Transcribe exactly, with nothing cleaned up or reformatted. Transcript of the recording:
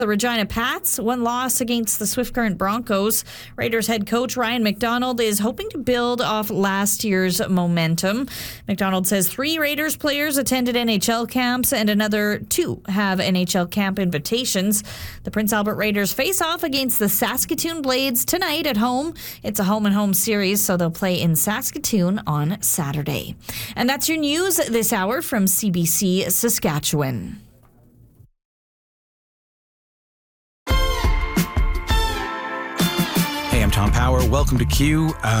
The Regina Pats, one loss against the Swift Current Broncos. Raiders head coach Ryan McDonald is hoping to build off last year's momentum. McDonald says three Raiders players attended N H L camps and another two have N H L camp invitations. The Prince Albert Raiders face off against the Saskatoon Blades tonight at home. It's a home-and-home series, so they'll play in Saskatoon on Saturday. And that's your news this hour from C B C Saskatchewan. Hey, I'm Tom Power. Welcome to Q. Uh,